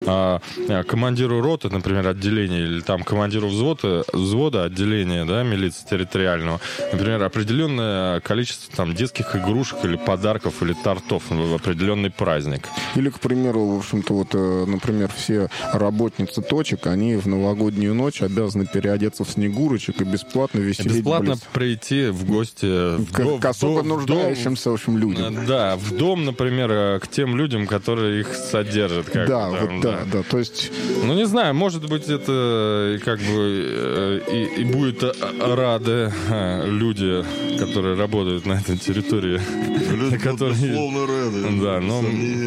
командиру роты, например, отделения, или там командиру взвода отделения, да, милиции территориального, например, определенное количество там детских игрушек или подарков, или тортов в определенный праздник. Или, к примеру, в общем-то, вот, например, все работницы точек, они в новогоднюю ночь обязаны переодеться в снегурочек и бесплатно веселить. Бесплатно прийти в гости к особо нуждающимся, в общем, людям. Да, в дом, например, к тем людям, которые их содержат. Да, да. То есть... Ну, не знаю, может быть, это как бы и будет рады люди, которые работают на этой территории. Люди, безусловно, рады. Да, но...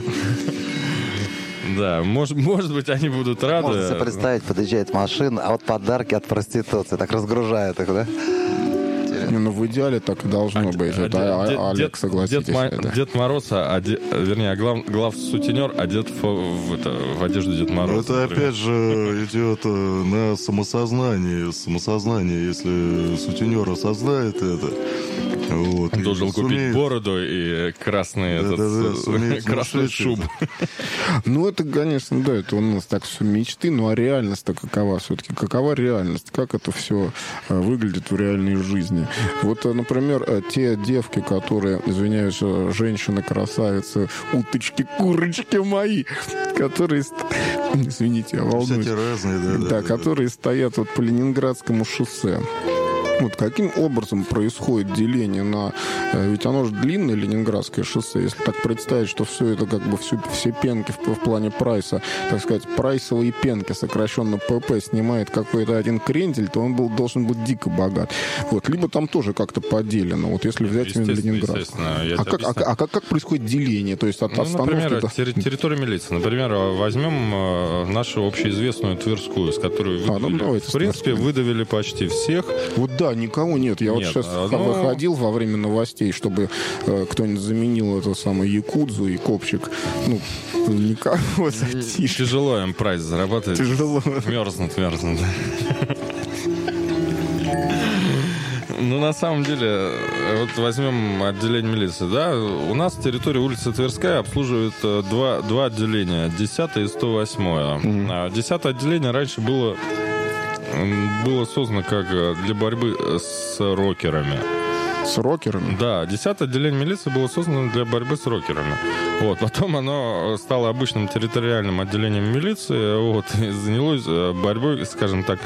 Да, может быть, они будут рады. Можно себе представить, подъезжает машина, а вот подарки от проституции, так разгружают их, да? Ну, в идеале так и должно быть. Олег, согласитесь. Дед Мороз, вернее, главсутенер одет в одежду Дед Мороза. Это, опять же, идет на самосознание. Если сутенер осознает это, вот, он должен купить бороду и красную шубу. Ну, это, конечно, да, это у нас так все мечты, ну, а реальность-то какова все-таки? Какова реальность? Как это все выглядит в реальной жизни? Вот, например, те девки, которые, извиняюсь, женщины-красавицы, уточки, курочки мои, которые... Извините, я волнуюсь. Кстати, разные, да. Которые стоят вот по Ленинградскому шоссе. Вот каким образом происходит деление на... Ведь оно же длинное, Ленинградское шоссе. Если так представить, что все это как бы все пенки в плане прайса, так сказать, прайсовые пенки, сокращенно ПП, снимает какой-то один крендель, то он должен быть дико богат. Вот. Либо там тоже как-то поделено. Вот если взять именно Ленинград. А как происходит деление? То есть от остановки... Например, территория милиции. Например, возьмем нашу общеизвестную Тверскую, с которой выдавили. В принципе, выдавили почти всех. Вот да, никого нет. Я вот сейчас выходил во время новостей, чтобы кто-нибудь заменил эту самую якудзу и копчик. Ну, никого затишь. Тяжело им прайс зарабатывать. Тяжело. Мерзнут. Ну, на самом деле, вот возьмем отделение милиции, да, у нас территория улицы Тверская обслуживает два отделения, 10 и 108. 10 отделение раньше было создано как для борьбы с рокерами. С рокерами? Да, 10-е отделение милиции было создано для борьбы с рокерами. Вот, потом оно стало обычным территориальным отделением милиции, вот, и занялось борьбой, скажем так,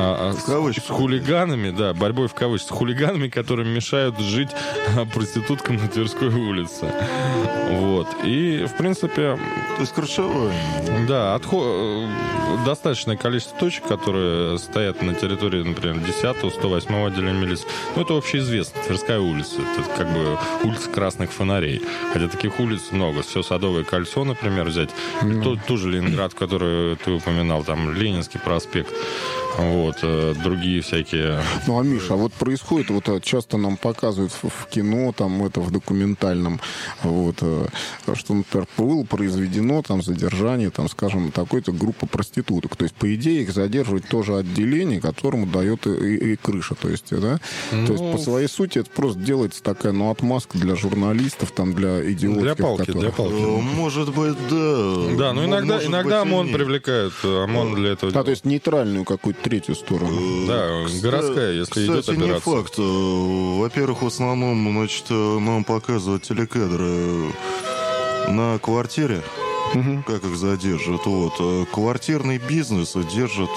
с хулиганами, да, борьбой в кавычках, с хулиганами, которые мешают жить проституткам на Тверской улице. Вот, и, в принципе... То есть крышевой. Да, достаточное количество точек, которые стоят на территории, например, 10-го, 108-го отделения милиции. Ну, это общеизвестно. Тверская улица. Это как бы улица красных фонарей. Хотя таких улиц много. Все Садовое кольцо, например, взять. Ту же Ленинград, которую ты упоминал, там Ленинский проспект. Вот, другие всякие... Ну, а, Миша, а вот происходит, вот часто нам показывают в кино, там, это, в документальном, вот, что, например, было произведено, там, задержание, там, скажем, такой-то группа проституток. То есть, по идее, их задерживать тоже отделение, которому дает и крыша, то есть, да? Ну... То есть, по своей сути, это просто делается такая, ну, отмазка для журналистов, там, для идиотов. Для палки. Может быть, да. Да, ну, иногда ОМОН привлекают, ОМОН для этого. Да, то есть, нейтральную какую-то третью сторону. Да, городская, если идет операция. Не факт. Во-первых, в основном, значит, нам показывают телекадры на квартире, как их задержат. Вот. Квартирный бизнес держат,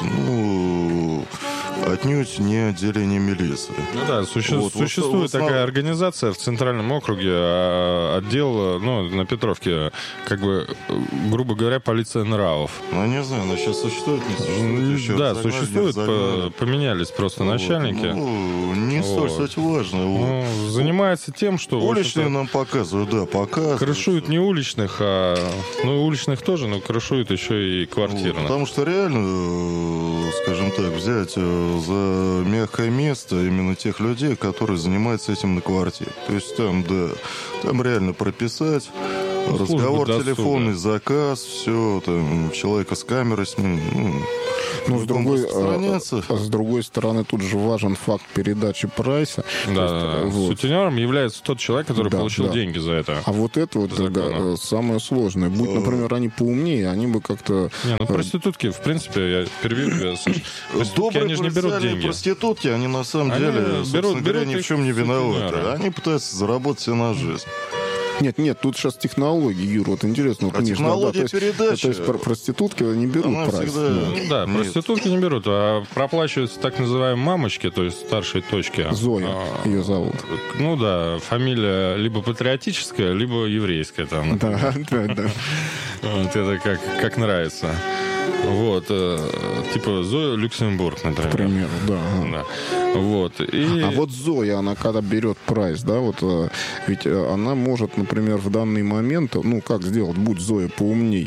ну, отнюдь не отделение милиции. Ну да, существует такая организация в Центральном округе, отдел, ну, на Петровке, как бы, грубо говоря, полиция нравов. Ну, не знаю, она сейчас существует, не существует еще. Да, существует, поменялись просто начальники. Ну, не столь, кстати, важно. Ну, занимается тем, что... Уличные нам показывают, да, показывают. Крышуют не уличных, ну, уличных тоже, но крышуют еще и квартирных. Потому что реально, скажем так, взять за мягкое место именно тех людей, которые занимаются этим на квартире. То есть там, да, там реально прописать разговор досуга. телефонный, заказ, все, там, человека с камерой с ним, Но с распространяться. другой стороны, тут же важен факт передачи прайса. Да, сутенером является тот человек, который получил деньги за это. А вот это вот самое сложное. Будь, например, они поумнее, они бы как-то... Не, ну проститутки, в принципе, я перебью тебя, Саш. Проститутки, они же не берут деньги. Проститутки, они на самом деле, собственно говоря, ни в чем не виноваты. Они пытаются заработать себе на жизнь. Нет, тут сейчас технологии, Юр, вот интересно. Вот, конечно, технология передачи. То есть проститутки не берут прайс. Да, проститутки не берут, а проплачиваются так называемые мамочки, то есть старшие точки. Зоя ее зовут. Ну да, фамилия либо патриотическая, либо еврейская там. Да. Вот это как нравится. Вот, типа Зоя Люксембург, например. К примеру, да. Вот. А вот Зоя, она когда берет прайс, да, вот ведь она может, например, в данный момент, ну, как сделать, будь Зоя поумней,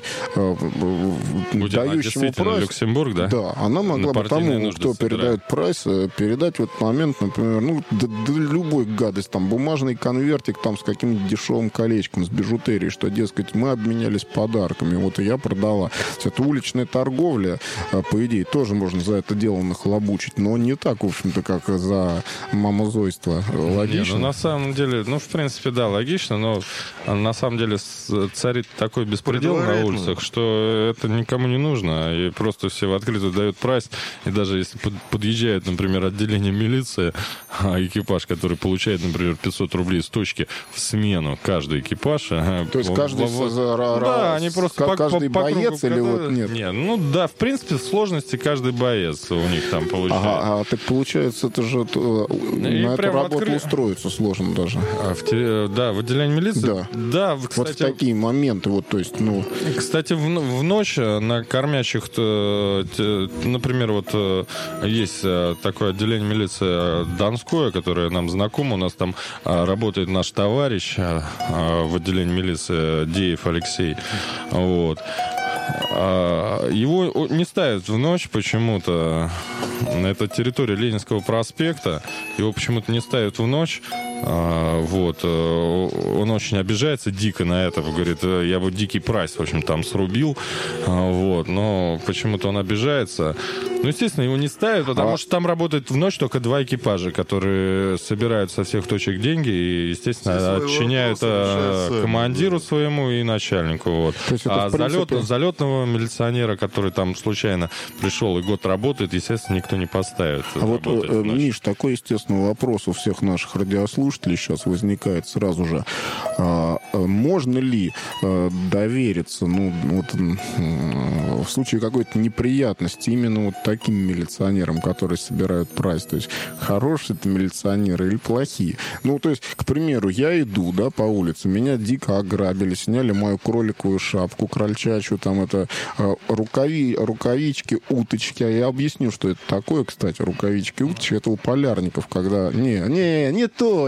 дающему прайс... Люксембург, да? Да, она могла бы тому, кто передает прайс, передать в этот момент, например, ну, любой гадость, там, бумажный конвертик, там, с каким-нибудь дешевым колечком, с бижутерией, что, дескать, мы обменялись подарками, вот и я продала. Это уличная торговля, по идее, тоже можно за это дело нахлобучить, но не так, в общем-то, как за мамозойство. Логично? Не, ну, на самом деле, ну, в принципе, да, логично, но на самом деле царит такой беспредел на улицах, что это никому не нужно, и просто все в открытую дают прайс, и даже если подъезжает, например, отделение милиции, экипаж, который получает, например, 500 рублей с точки в смену, каждый экипаж... То есть каждый... Да, они просто каждый боец или вот нет? Нет, ну да, в принципе, в сложности каждый боец у них там получается. Ага, так получается, это же на эту работу устроиться сложно даже. Да, в отделении милиции? Да, кстати... Вот в такие моменты, вот, то есть, ну... Кстати, в ночь на кормящих, например, вот есть такое отделение милиции Донское, которое нам знакомо, у нас там работает наш товарищ в отделении милиции Деев Алексей, вот. Его не ставят в ночь почему-то. Это территория Ленинского проспекта. Его почему-то не ставят в ночь. Вот. Он очень обижается дико на это. Говорит, я бы дикий прайс, в общем, там срубил. Вот. Но почему-то он обижается. Ну, естественно, его не ставят, потому что там работает в ночь только 2 экипажа, которые собирают со всех точек деньги и, естественно, отчиняют командиру своему и начальнику. Вот. А залетного милиционера, который там случайно пришел и год работает, естественно, никто не поставит. А вот, Миш, такой, естественно, вопрос у всех наших радиослушателей сейчас возникает сразу же. Можно ли довериться, ну, вот, в случае какой-то неприятности именно вот таким милиционерам, которые собирают прайс? То есть хорошие это милиционеры или плохие? Ну, то есть, к примеру, я иду, да, по улице, меня дико ограбили, сняли мою кроликовую шапку крольчачью, там это рукавички, уточки. А я объясню, что это такое, кстати, рукавички, уточки. Это у полярников, когда... Не то.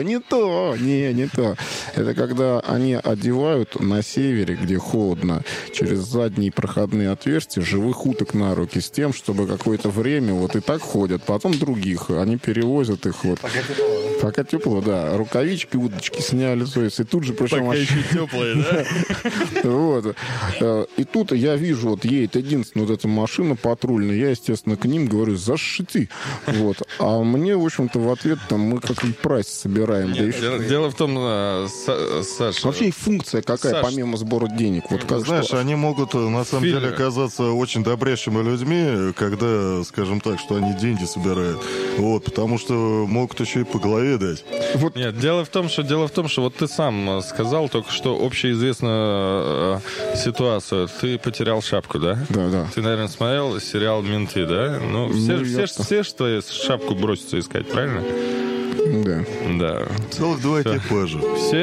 Это когда они одевают на севере, где холодно, через задние проходные отверстия живых уток на руки с тем, чтобы какое-то время вот и так ходят, потом других. Они перевозят их вот... Пока тепло, да. Рукавички, удочки сняли, то есть, и тут же... Причем, пока еще теплые, да? Вот. И тут я вижу, вот едет единственная вот эта машина патрульная, я, естественно, к ним говорю, зашити. Вот. А мне, в общем-то, в ответ, там, мы как-нибудь прайс собираем. Дело в том, Саша... Вообще их функция какая, помимо сбора денег? Вот как, знаешь, они могут, на самом деле, оказаться очень добрящими людьми, когда, скажем так, что они деньги собирают. Вот, потому что могут еще и по голове дать. Вот. Нет, дело в том, что вот ты сам сказал только что общеизвестную ситуацию. Ты потерял шапку, да? Да. Ты, наверное, смотрел сериал «Менты», да? Ну, все что шапку бросятся искать, правильно? Да. Целых 2 экипажа.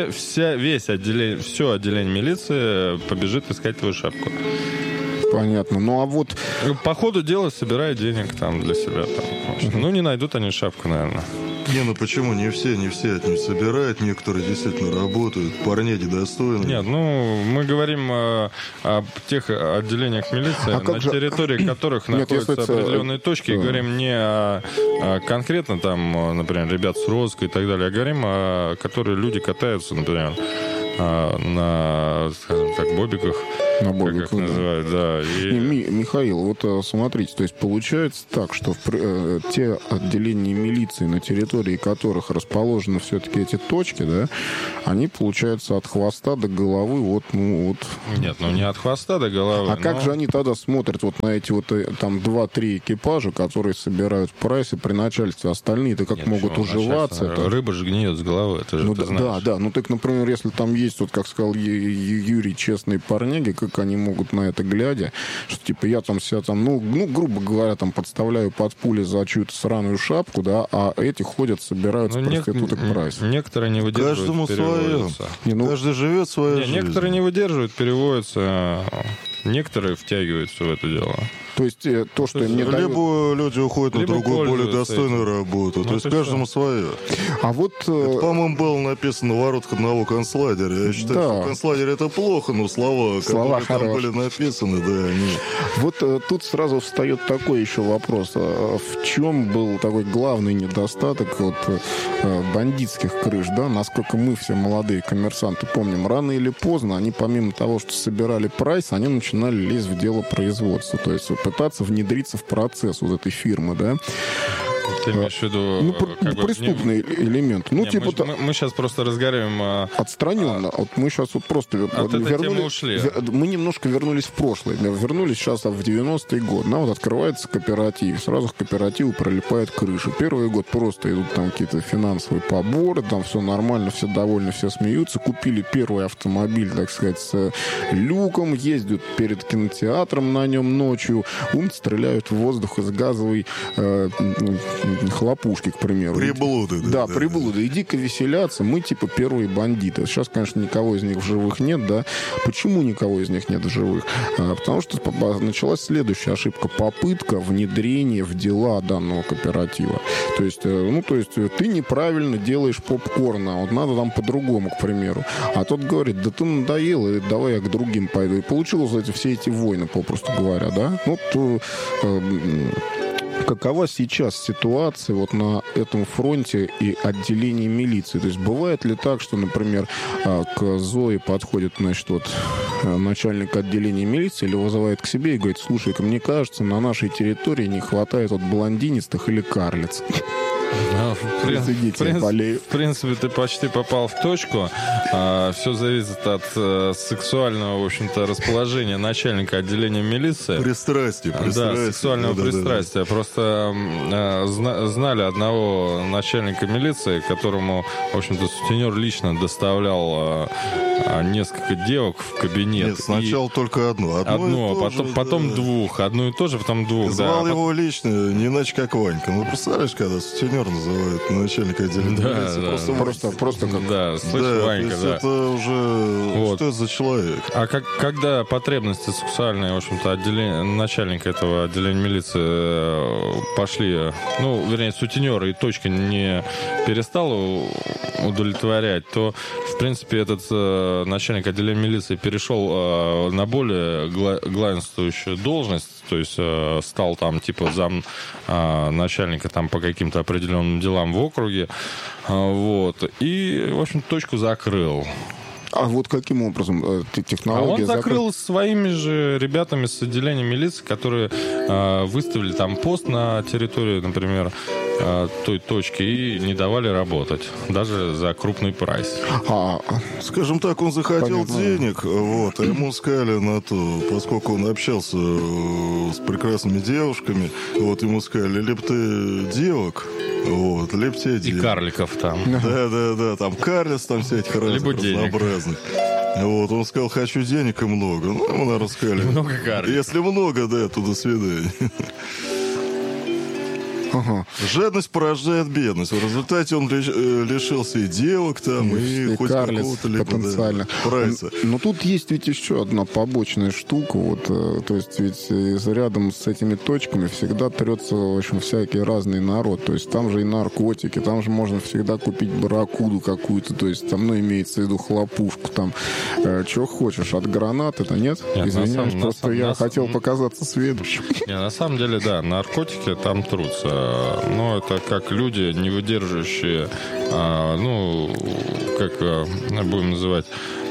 Все отделение милиции побежит искать твою шапку. Понятно. Ну, а вот... По ходу дела собирают денег там для себя. Там. Ну, не найдут они шапку, наверное. Не, ну почему? Не все от них собирают. Некоторые действительно работают. Парни недостойные. Нет, ну, мы говорим о тех отделениях милиции, на территории которых находятся определенные точки. И говорим не о конкретно там, например, ребят с розыска и так далее, а говорим о которые люди катаются, например. на, скажем так, бобиках. На как бобиках, их называют, да. Михаил, вот смотрите, то есть получается так, что те отделения милиции, на территории которых расположены все-таки эти точки, да, они, получается, от хвоста до головы вот. Нет, не от хвоста до головы. А как же они тогда смотрят вот на эти вот там 2-3 экипажа, которые собирают в прайсе при начальстве? Остальные-то как могут уживаться? Рыба же гниет с головы, это же ты знаешь. Да. Ну, так, например, если там есть, вот как сказал Юрий, честные парняги, как они могут на это глядя, что типа я там себя там, грубо говоря, там подставляю под пули за чью-то сраную шапку, да, а эти ходят, собираются проституток прайс. Некоторые не выдерживают, каждому переводятся. Каждый живет своей жизнью. Некоторые не выдерживают, переводятся, некоторые втягиваются в это дело. То есть то, что им не дают... Либо люди уходят на другую, более достойную работу. То есть каждому свое. А вот... Это, по-моему, было написано на воротах одного концлагеря. Я считаю, что концлагерь это плохо, но слова которые там были написаны, да, они... Вот тут сразу встает такой еще вопрос. В чем был такой главный недостаток бандитских крыш, да? Насколько мы все молодые коммерсанты помним, рано или поздно они, помимо того, что собирали прайс, они начинали лезть в дело производства. То есть пытаться внедриться в процесс вот этой фирмы, да? Ты имеешь в виду... преступный элемент. Мы сейчас просто разговариваем... Отстраненно. Вот мы сейчас вот просто ушли. Мы немножко вернулись в прошлое. Вернулись сейчас в 90-й год. Вот открывается кооператив. Сразу к кооперативу пролипает крыша. Первый год просто идут там какие-то финансовые поборы, там все нормально, все довольны, все смеются. Купили первый автомобиль, так сказать, с люком, ездят перед кинотеатром на нем ночью, стреляют в воздух из газовой хлопушки, к примеру. Приблуды. Да, приблуды. И дико веселятся. Мы типа первые бандиты. Сейчас, конечно, никого из них в живых нет, да. Почему никого из них нет в живых? Потому что началась следующая ошибка. Попытка внедрения в дела данного кооператива. То есть ты неправильно делаешь попкорн, а вот надо там по-другому, к примеру. А тот говорит, да ты надоел, и давай я к другим пойду. И получилось все эти войны, попросту говоря, да. Какова сейчас ситуация вот на этом фронте и отделении милиции? То есть бывает ли так, что, например, к Зое подходит, начальник отделения милиции или вызывает к себе и говорит, слушай-ка, мне кажется, на нашей территории не хватает блондинистых или карлиц. В принципе, ты почти попал в точку. Все зависит от сексуального, в общем-то, расположения начальника отделения милиции. Пристрастие. Да, сексуального пристрастия. Да. Просто знали одного начальника милиции, которому, в общем-то, сутенер лично доставлял несколько девок в кабинет. Нет, сначала только одну. Одну, потом двух. Одну и то же, потом двух. Звал его лично, не иначе как Ванька. Представляешь, когда сутенер называют начальника отделения милиции? Просто как... Да, слышь, Ванька, да. Это уже... Что это за человек? А когда потребности сексуальные, в общем-то, начальника этого отделения милиции пошли, сутенера и точка не перестала удовлетворять, то, в принципе, этот начальник отделения милиции перешел на более главенствующую должность, то есть стал там типа зам начальника там по каким-то определенным делам в округе, и, в общем, точку закрыл. А вот каким образом технология... он закрыл своими же ребятами с отделения милиции, которые выставили там пост на территории, например, той точки и не давали работать, даже за крупный прайс. Скажем так, он захотел денег, а ему сказали на то, поскольку он общался с прекрасными девушками, ему сказали, либо ты девок, либо тебе денег. И карликов там. Да, там карлиц, там всяких разнообразных. Он сказал, хочу денег и много. Ему, наверное, сказали. Много карликов. Если много, то до свидания. Ага. Жадность порождает бедность. В результате он лишился и девок там, и хоть какого-то потенциально. Прайса. Но тут есть ведь еще одна побочная штука. То есть ведь рядом с этими точками всегда трется, в общем, всякий разный народ. То есть там же и наркотики, там же можно всегда купить барракуду какую-то. То есть там, имеется в виду хлопушку, там, чего хочешь. От гранат это нет? Извиняюсь, просто я хотел показаться сведущим. На самом деле, да, наркотики там трутся. Это как люди, не выдерживающие, как будем называть,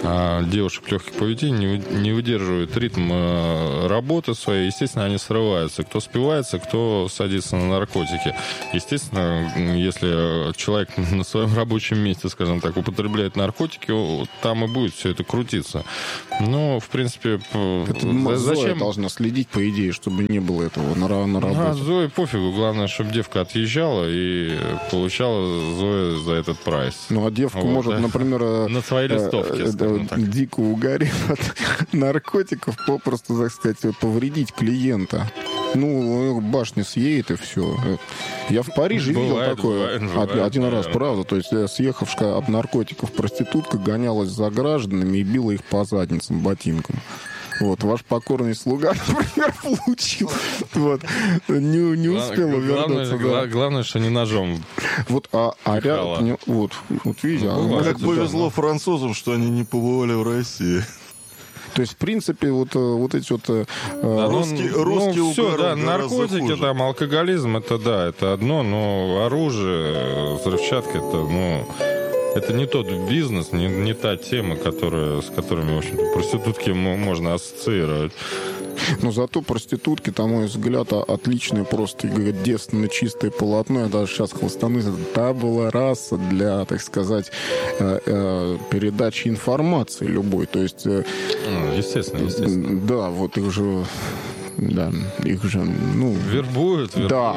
девушек легких поведений не выдерживают ритм работы своей. Естественно, они срываются. Кто спивается, кто садится на наркотики. Естественно, если человек на своем рабочем месте, скажем так, употребляет наркотики, там и будет все это крутиться. Но, в принципе, Зоя должна следить, по идее, чтобы не было этого на работе. Зое пофигу. Главное, чтобы девка отъезжала и получала Зоя за этот прайс. Ну, а девка может, например... На своей листовке, скажем так. Дико угорев от наркотиков, попросту, так сказать, повредить клиента. Ну, башня съедет и все. Я в Париже видел такое один раз, правда. То есть, съехавшая от наркотиков проститутка гонялась за гражданами и била их по задницам ботинком. Вот, ваш покорный слуга, например, получил. Вот. Не успел вернуться. Главное, что не ножом. Вот, вот видите. Как повезло французам, что они не побывали в России. То есть, в принципе, вот эти вот... русские все, да, наркотики, хуже. Там, алкоголизм, это одно, но оружие, взрывчатка, это не тот бизнес, не та тема, с которыми, в общем-то, проститутки можно ассоциировать. Но зато проститутки, на мой взгляд, отличное, просто девственно чистое полотно. Я даже сейчас хвостанусь. Та была раса для, так сказать, передачи информации любой. То есть... Естественно. Да, вот их же... Да, их же, вербуют. Да.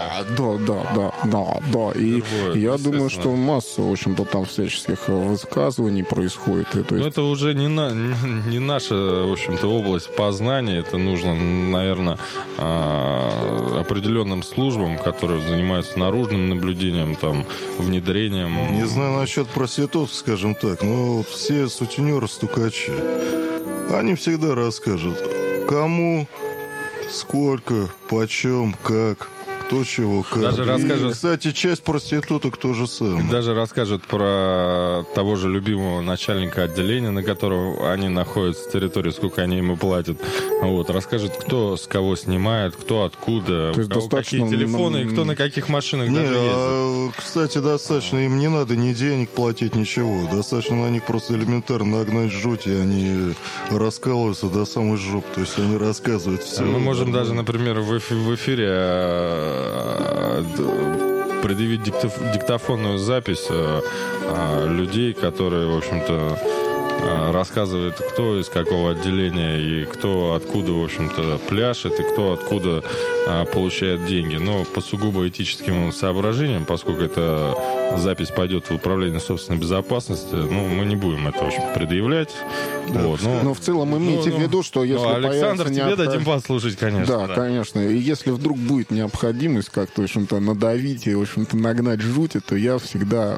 И я думаю, что масса, в общем-то, там всяческих высказываний происходит. Но это уже не наша, в общем-то, область познания. Это нужно, наверное, определенным службам, которые занимаются наружным наблюдением, там, внедрением. Не знаю насчет проституток, скажем так, но все сутенеры, стукачи, они всегда расскажут, кому... Сколько, почем, как, кто чего, как. Даже расскажет... Кстати, часть проституток то же самое. Даже расскажут про того же любимого начальника отделения, на котором они находятся с территории, сколько они ему платят. Вот, расскажут, кто с кого снимает, кто откуда, у кого какие телефоны и кто на каких машинах даже ездит. Кстати, достаточно, им не надо ни денег платить, ничего. Достаточно на них просто элементарно нагнать жуть, и они раскалываются до самой жопы. То есть они рассказывают все. Мы можем даже, например, в эфире предъявить диктофонную запись людей, которые, в общем-то, рассказывает, кто из какого отделения и кто откуда, в общем-то, пляшет и кто откуда получает деньги. Но по сугубо этическим соображениям, поскольку эта запись пойдет в управление собственной безопасности, мы не будем это, в общем, предъявлять. Да. Вот, но в целом имейте в виду, что если Александр, тебе дадим послушать, конечно. Да, конечно. И если вдруг будет необходимость как-то, в общем-то, надавить и, в общем-то, нагнать жути, то я всегда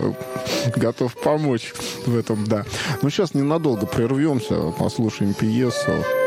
готов помочь в этом, да. Но сейчас ненадолго прервемся, послушаем пьесу.